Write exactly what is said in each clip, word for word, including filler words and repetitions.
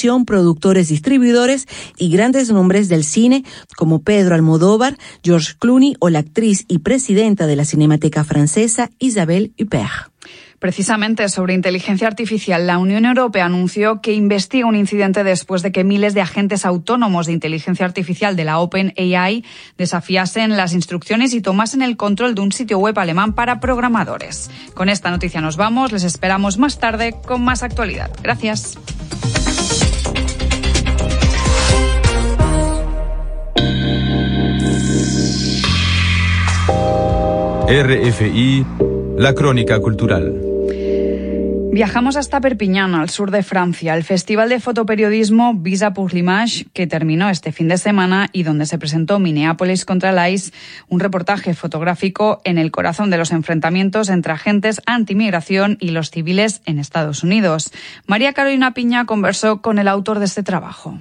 televisión, productores, distribuidores y grandes nombres del cine como Pedro Almodóvar, George Clooney o la actriz y presidenta de la Cinemateca Francesa, Isabelle Huppert. Precisamente sobre inteligencia artificial, la Unión Europea anunció que investiga un incidente después de que miles de agentes autónomos de inteligencia artificial de la OpenAI desafiasen las instrucciones y tomasen el control de un sitio web alemán para programadores. Con esta noticia nos vamos, les esperamos más tarde con más actualidad. Gracias. R F I, la crónica cultural. Viajamos hasta Perpiñán, al sur de Francia, el Festival de Fotoperiodismo Visa pour l'Image, que terminó este fin de semana y donde se presentó Minneapolis contra el I C E, un reportaje fotográfico en el corazón de los enfrentamientos entre agentes antimigración y los civiles en Estados Unidos. María Carolina Piña conversó con el autor de este trabajo.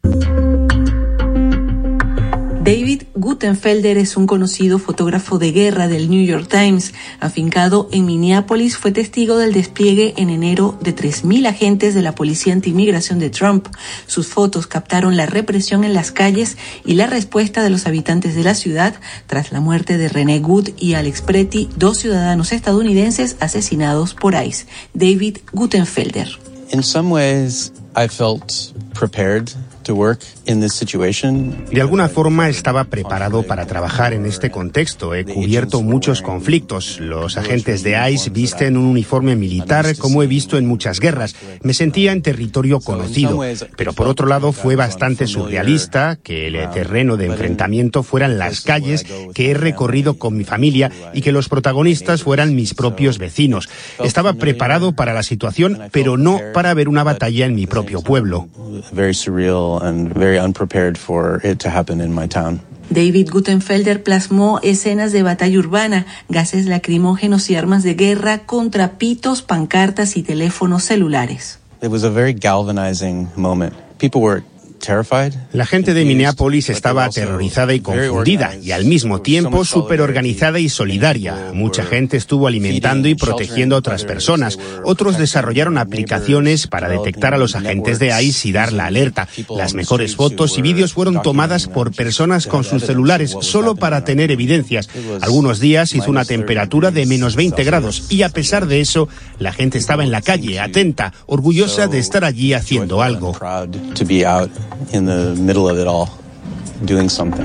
David Guttenfelder es un conocido fotógrafo de guerra del New York Times. Afincado en Minneapolis, fue testigo del despliegue en enero de tres mil agentes de la policía antimigración de Trump. Sus fotos captaron la represión en las calles y la respuesta de los habitantes de la ciudad tras la muerte de René Good y Alex Pretty, dos ciudadanos estadounidenses asesinados por I C E. David Guttenfelder. In some ways, I felt prepared to work in this situation. De alguna forma estaba preparado para trabajar en este contexto. He cubierto muchos conflictos. Los agentes de I C E visten un uniforme militar como he visto en muchas guerras. Me sentía en territorio conocido, pero por otro lado fue bastante surrealista que el terreno de enfrentamiento fueran las calles que he recorrido con mi familia y que los protagonistas fueran mis propios vecinos. Estaba preparado para la situación, pero no para ver una batalla en mi propio pueblo. Very surreal and very unprepared for it to happen in my town. David Guttenfelder plasmó escenas de batalla urbana, gases lacrimógenos y armas de guerra contra pitos, pancartas y teléfonos celulares. It was a very galvanizing moment. People were terrified. La gente de Minneapolis estaba aterrorizada y confundida y al mismo tiempo súper organizada y solidaria. Mucha gente estuvo alimentando y protegiendo a otras personas. Otros desarrollaron aplicaciones para detectar a los agentes de I C E y dar la alerta. Las mejores fotos y vídeos fueron tomadas por personas con sus celulares solo para tener evidencias. Algunos días hizo una temperatura de menos veinte grados y a pesar de eso, la gente estaba en la calle, atenta, orgullosa de estar allí haciendo algo. In the middle of it all, doing something.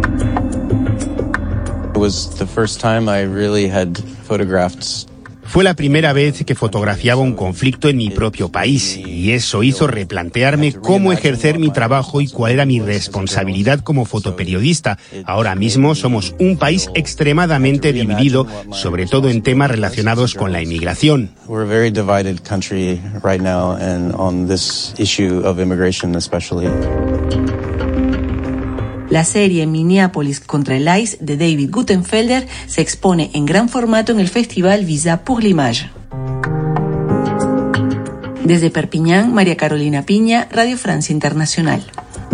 It was the first time I really had photographed. Fue la primera vez que fotografiaba un conflicto en mi propio país y eso hizo replantearme cómo ejercer mi trabajo y cuál era mi responsabilidad como fotoperiodista. Ahora mismo somos un país extremadamente dividido, sobre todo en temas relacionados con la inmigración. We're a very divided country right now and on this issue of immigration especially. La serie Minneapolis contra el I C E de David Guttenfelder se expone en gran formato en el festival Visa pour l'Image. Desde Perpiñán, María Carolina Piña, Radio Francia Internacional.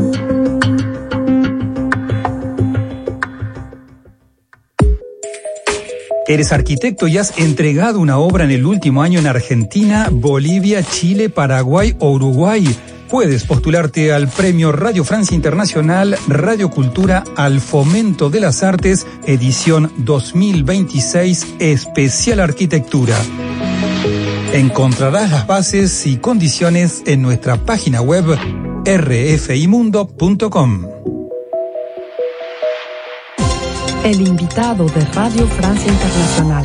Eres arquitecto y has entregado una obra en el último año en Argentina, Bolivia, Chile, Paraguay o Uruguay. Puedes postularte al Premio Radio Francia Internacional Radio Cultura al Fomento de las Artes, edición dos mil veintiséis, Especial Arquitectura. Encontrarás las bases y condiciones en nuestra página web r f i mundo punto com. El invitado de Radio Francia Internacional.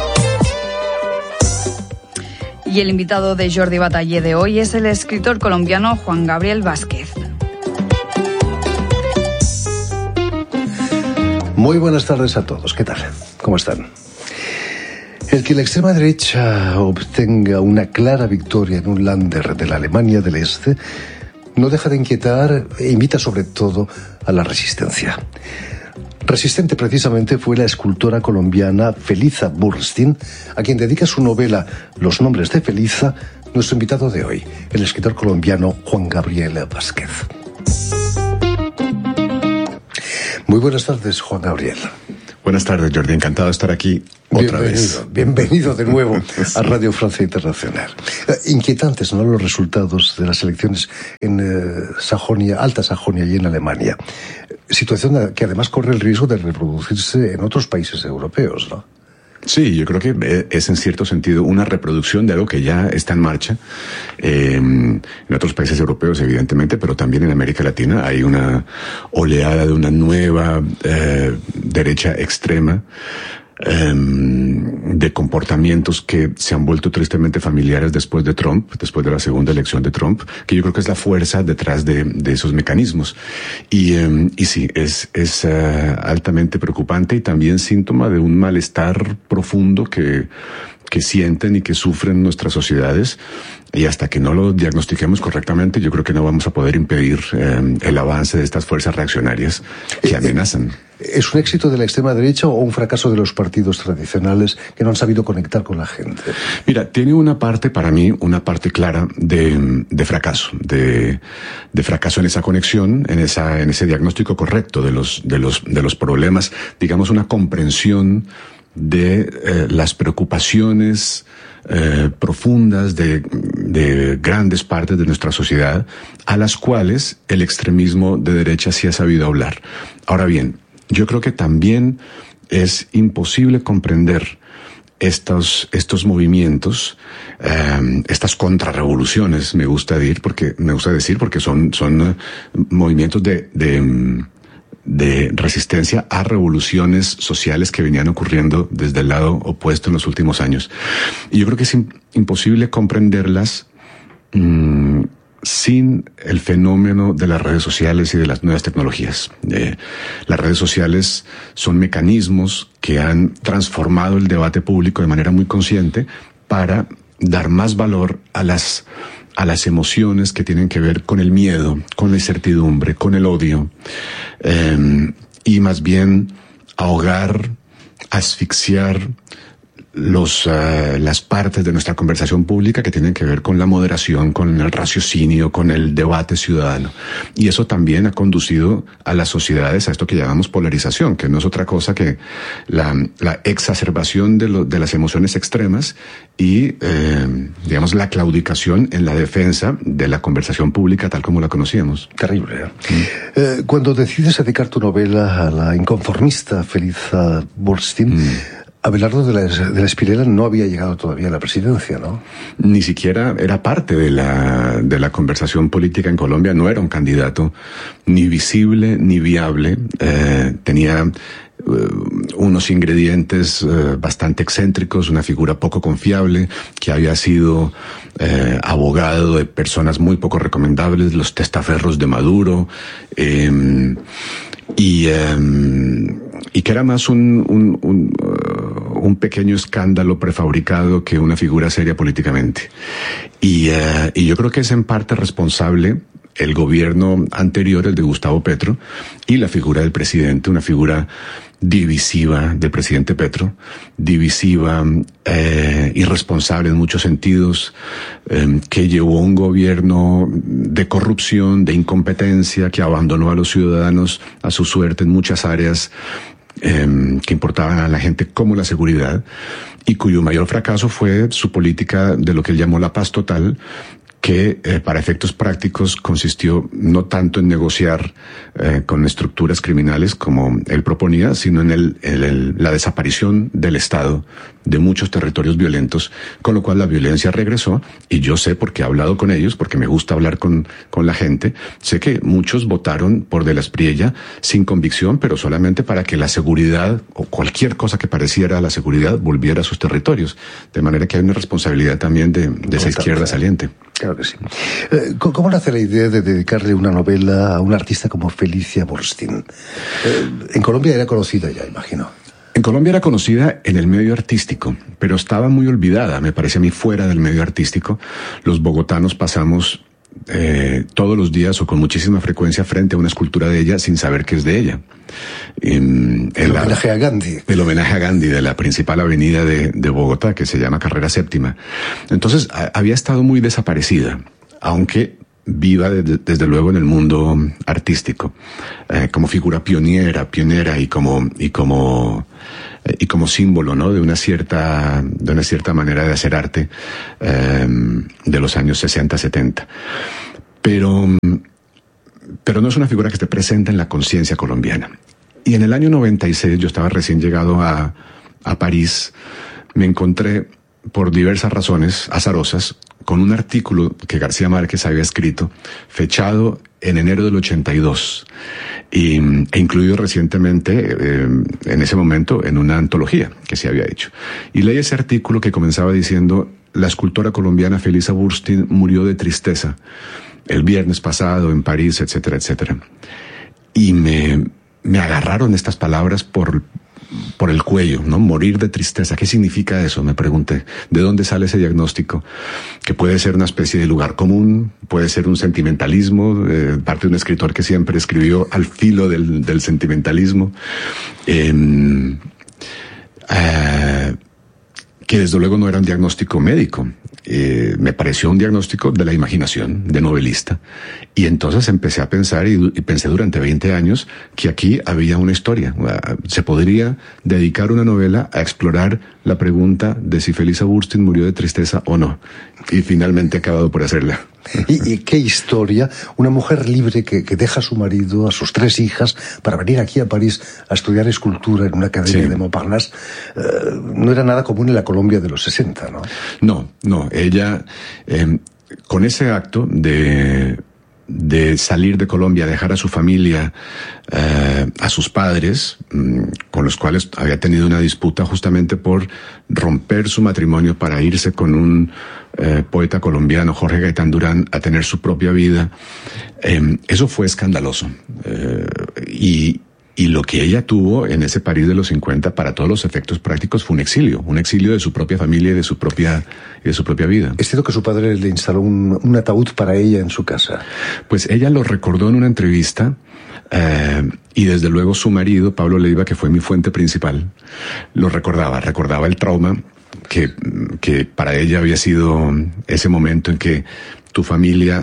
Y el invitado de Jordi Batallé de hoy es el escritor colombiano Juan Gabriel Vázquez. Muy buenas tardes a todos. ¿Qué tal? ¿Cómo están? El que la extrema derecha obtenga una clara victoria en un Länder de la Alemania del Este no deja de inquietar e invita sobre todo a la resistencia. Resistente precisamente fue la escultora colombiana Felisa Burstyn, a quien dedica su novela Los nombres de Felisa, nuestro invitado de hoy, el escritor colombiano Juan Gabriel Vázquez. Muy buenas tardes, Juan Gabriel. Buenas tardes, Jordi. Encantado de estar aquí. Otra bienvenido, vez. Bienvenido de nuevo a Radio Francia Internacional. Eh, inquietantes, ¿no?, los resultados de las elecciones en eh, Sajonia, Alta Sajonia y en Alemania. Situación que además corre el riesgo de reproducirse en otros países europeos, ¿no? Sí, yo creo que es en cierto sentido una reproducción de algo que ya está en marcha eh, en otros países europeos, evidentemente, pero también en América Latina hay una oleada de una nueva eh, derecha extrema, eh, de comportamientos que se han vuelto tristemente familiares después de Trump, después de la segunda elección de Trump, que yo creo que es la fuerza detrás de, de esos mecanismos. Y, eh, y sí, es, es uh, altamente preocupante y también síntoma de un malestar profundo que, que sienten y que sufren nuestras sociedades. Y hasta que no lo diagnostiquemos correctamente, yo creo que no vamos a poder impedir eh, el avance de estas fuerzas reaccionarias que amenazan. ¿Es un éxito de la extrema derecha o un fracaso de los partidos tradicionales que no han sabido conectar con la gente? Mira, tiene una parte, para mí, una parte clara de, de fracaso, de, de fracaso en esa conexión, en esa, en ese diagnóstico correcto de los, de los, de los problemas, digamos, una comprensión de eh, las preocupaciones eh, profundas de, de grandes partes de nuestra sociedad, a las cuales el extremismo de derecha sí ha sabido hablar. Ahora bien, yo creo que también es imposible comprender estos, estos movimientos, eh, estas contrarrevoluciones, me gusta decir, porque, me gusta decir, porque son, son uh, movimientos de, de, de resistencia a revoluciones sociales que venían ocurriendo desde el lado opuesto en los últimos años. Y yo creo que es in, imposible comprenderlas mmm, sin el fenómeno de las redes sociales y de las nuevas tecnologías. Eh, las redes sociales son mecanismos que han transformado el debate público de manera muy consciente para dar más valor a las, a las emociones que tienen que ver con el miedo, con la incertidumbre, con el odio, eh, y más bien ahogar, asfixiar los uh, las partes de nuestra conversación pública que tienen que ver con la moderación, con el raciocinio, con el debate ciudadano. Y eso también ha conducido a las sociedades a esto que llamamos polarización, que no es otra cosa que la, la exacerbación de, lo, de las emociones extremas y, eh, digamos, la claudicación en la defensa de la conversación pública tal como la conocíamos. Terrible, ¿eh? Mm. Eh, cuando decides dedicar tu novela a la inconformista Felisa Bollstein, mm. Abelardo de la, de la Espinela no había llegado todavía a la presidencia, ¿no? Ni siquiera era parte de la, de la conversación política en Colombia, no era un candidato ni visible ni viable, eh, tenía uh, unos ingredientes uh, bastante excéntricos, una figura poco confiable, que había sido eh, abogado de personas muy poco recomendables, los testaferros de Maduro, eh, y, eh, y que era más un, un, un un pequeño escándalo prefabricado que una figura seria políticamente. Y, uh, y yo creo que es en parte responsable el gobierno anterior, el de Gustavo Petro, y la figura del presidente, una figura divisiva del presidente Petro, divisiva, eh, irresponsable en muchos sentidos, eh, que llevó un gobierno de corrupción, de incompetencia, que abandonó a los ciudadanos a su suerte en muchas áreas Eh, que importaban a la gente, como la seguridad, y cuyo mayor fracaso fue su política de lo que él llamó la paz total, que eh, para efectos prácticos consistió no tanto en negociar eh, con estructuras criminales como él proponía, sino en el, el, el, la desaparición del Estado de muchos territorios violentos, con lo cual la violencia regresó. Y yo sé, porque he hablado con ellos, porque me gusta hablar con, con la gente, sé que muchos votaron por De la Espriella sin convicción, pero solamente para que la seguridad o cualquier cosa que pareciera a la seguridad volviera a sus territorios. De manera que hay una responsabilidad también de, de esa izquierda saliente. Claro que sí. Eh, ¿Cómo nace la idea de dedicarle una novela a un artista como Felisa Bollstein? Eh, en Colombia era conocida ya, imagino. En Colombia era conocida en el medio artístico, pero estaba muy olvidada, me parece a mí, fuera del medio artístico. Los bogotanos pasamos eh, todos los días o con muchísima frecuencia frente a una escultura de ella sin saber que es de ella. En, en el la, homenaje a Gandhi. El homenaje a Gandhi de la principal avenida de, de Bogotá, que se llama Carrera Séptima. Entonces, a, había estado muy desaparecida, aunque viva de, de, desde luego en el mundo artístico, eh, como figura pionera, pionera y como, y como, eh, y como símbolo, ¿no? De una cierta, de una cierta manera de hacer arte, eh, de los años sesenta, setenta. Pero, pero no es una figura que esté presente en la conciencia colombiana. Y en el año noventa y seis, yo estaba recién llegado a, a París, me encontré, por diversas razones azarosas, con un artículo que García Márquez había escrito, fechado en enero del ochenta y dos, y, e incluido recientemente, eh, en ese momento, en una antología que se había hecho. Y leí ese artículo que comenzaba diciendo: la escultora colombiana Felisa Burstyn murió de tristeza el viernes pasado en París, etcétera, etcétera. Y me, me agarraron estas palabras por... por el cuello, ¿no? Morir de tristeza. ¿Qué significa eso? Me pregunté. ¿De dónde sale ese diagnóstico? Que puede ser una especie de lugar común, puede ser un sentimentalismo, eh, parte de un escritor que siempre escribió al filo del, del sentimentalismo, eh, eh, que desde luego no era un diagnóstico médico. Eh, me pareció un diagnóstico de la imaginación, de novelista. Y entonces empecé a pensar, y, y pensé durante veinte años, que aquí había una historia. Se podría dedicar una novela a explorar la pregunta de si Felisa Burstyn murió de tristeza o no. Y finalmente he acabado por hacerla. ¿Y, y qué historia? Una mujer libre que, que deja a su marido, a sus tres hijas, para venir aquí a París a estudiar escultura en una academia sí. de Montparnasse. Eh, no era nada común en la Colombia de los sesenta, ¿no? No, no. Ella, eh, con ese acto de... de salir de Colombia, dejar a su familia, eh, a sus padres, mmm, con los cuales había tenido una disputa justamente por romper su matrimonio para irse con un eh, poeta colombiano, Jorge Gaitán Durán, a tener su propia vida. Eh, eso fue escandaloso. Eh, y, y lo que ella tuvo en ese París de los cincuenta, para todos los efectos prácticos, fue un exilio, un exilio de su propia familia y de su propia, y de su propia vida. ¿Es cierto que su padre le instaló un, un ataúd para ella en su casa? Pues ella lo recordó en una entrevista, eh, y desde luego su marido, Pablo Leiva, que fue mi fuente principal, lo recordaba, recordaba el trauma que, que para ella había sido ese momento en que tu familia,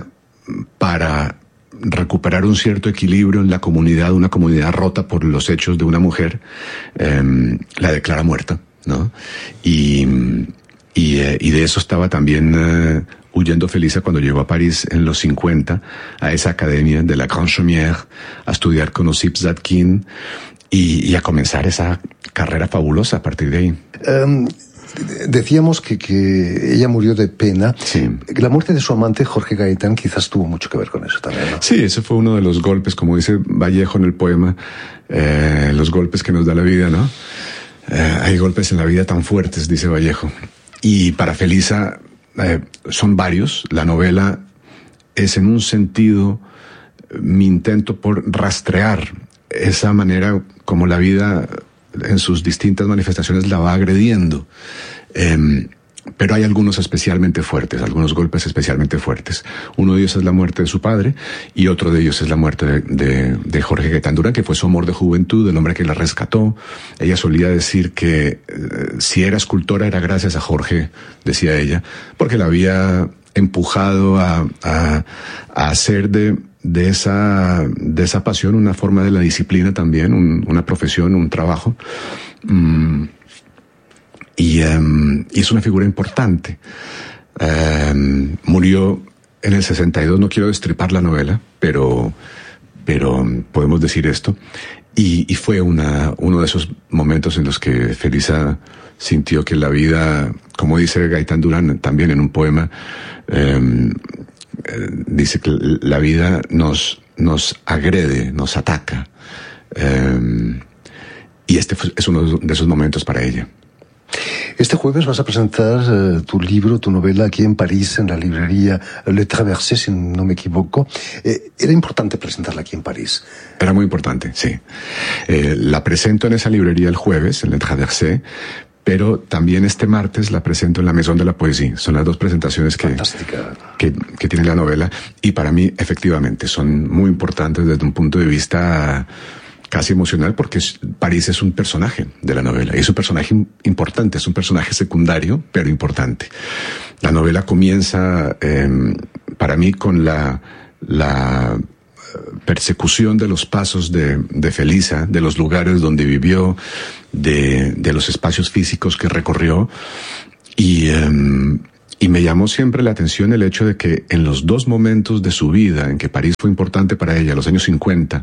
para recuperar un cierto equilibrio en la comunidad, una comunidad rota por los hechos de una mujer, eh, la declara muerta, ¿no? Y, y, eh, y de eso estaba también eh, huyendo Felisa cuando llegó a París en los cincuenta, a esa academia de la Grande Chaumière, a estudiar con Osip Zadkine y, y a comenzar esa carrera fabulosa a partir de ahí. Um... Decíamos que, que ella murió de pena. Sí. La muerte de su amante, Jorge Gaitán, quizás tuvo mucho que ver con eso también, ¿no? Sí, ese fue uno de los golpes, como dice Vallejo en el poema, eh, los golpes que nos da la vida, ¿no? Eh, hay golpes en la vida tan fuertes, dice Vallejo. Y para Felisa eh, son varios. La novela es en un sentido mi intento por rastrear esa manera como la vida en sus distintas manifestaciones la va agrediendo. Eh, pero hay algunos especialmente fuertes, algunos golpes especialmente fuertes. Uno de ellos es la muerte de su padre y otro de ellos es la muerte de, de, de Jorge Gaitán Durán, que fue su amor de juventud, el hombre que la rescató. Ella solía decir que eh, si era escultora era gracias a Jorge, decía ella, porque la había empujado a, a, a hacer de... de esa, de esa pasión una forma de la disciplina también, un, una profesión, un trabajo. Mm, y, um, y es una figura importante. Um, murió en el sesenta y dos, no quiero destripar la novela, pero, pero podemos decir esto. Y, y fue una, uno de esos momentos en los que Felisa sintió que la vida, como dice Gaitán Durán también en un poema, um, dice que la vida nos, nos agrede, nos ataca. Eh, y este es uno de esos momentos para ella. Este jueves vas a presentar uh, tu libro, tu novela, aquí en París, en la librería Le Traversé, si no me equivoco. Eh, ¿Era importante presentarla aquí en París? Era muy importante, sí. Eh, la presento en esa librería el jueves, en Le Traversé, pero también este martes la presento en la Maison de la Poésie. Son las dos presentaciones que, que, que tiene la novela, y para mí, efectivamente, son muy importantes desde un punto de vista casi emocional, porque París es un personaje de la novela, y es un personaje importante, es un personaje secundario, pero importante. La novela comienza, eh, para mí, con la, la persecución de los pasos de, de Felisa, de los lugares donde vivió, de, de los espacios físicos que recorrió, y, um, y me llamó siempre la atención el hecho de que en los dos momentos de su vida en que París fue importante para ella, los años cincuenta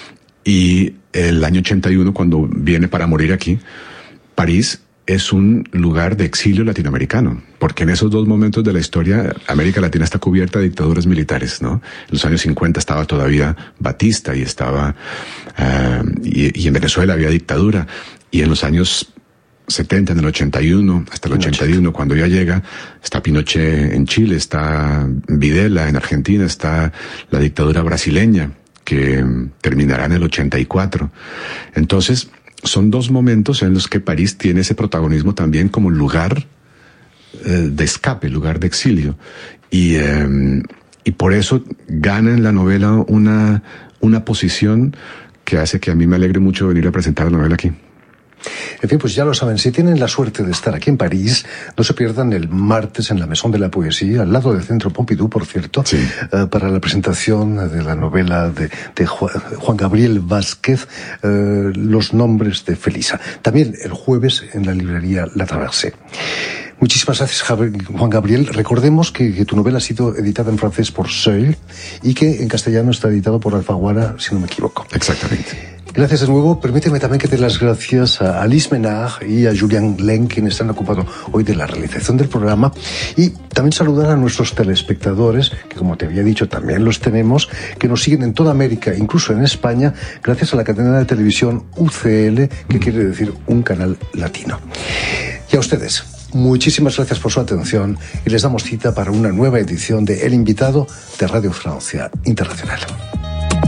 y el año ochenta y uno, cuando viene para morir aquí, París es un lugar de exilio latinoamericano, porque en esos dos momentos de la historia América Latina está cubierta de dictaduras militares, ¿no? En los años cincuenta estaba todavía Batista y estaba uh, y, y en Venezuela había dictadura, y en los años setenta, en el ochenta y uno, hasta el ochenta y uno, cuando ya llega, está Pinochet en Chile, está Videla en Argentina, está la dictadura brasileña, que terminará en el ochenta y cuatro. Entonces, son dos momentos en los que París tiene ese protagonismo también como lugar eh, de escape, lugar de exilio. Y, eh, y por eso gana en la novela una, una posición que hace que a mí me alegre mucho venir a presentar la novela aquí. En fin, pues ya lo saben, si tienen la suerte de estar aquí en París, no se pierdan el martes en la Maison de la Poesía, al lado del Centro Pompidou, por cierto, sí. uh, para la presentación de la novela de, de Juan Gabriel Vázquez, uh, Los nombres de Felisa. También el jueves en la librería La Traversée. Muchísimas gracias, Juan Gabriel. Recordemos que, que tu novela ha sido editada en francés por Seuil y que en castellano está editado por Alfaguara, si no me equivoco. Exactamente. Gracias de nuevo. Permíteme también que dé las gracias a Alice Menard y a Julian Len, quienes se han ocupado hoy de la realización del programa, y también saludar a nuestros telespectadores, que como te había dicho también los tenemos, que nos siguen en toda América, incluso en España, gracias a la cadena de televisión U C L, que quiere decir un canal latino. Y a ustedes, muchísimas gracias por su atención y les damos cita para una nueva edición de El Invitado de Radio Francia Internacional.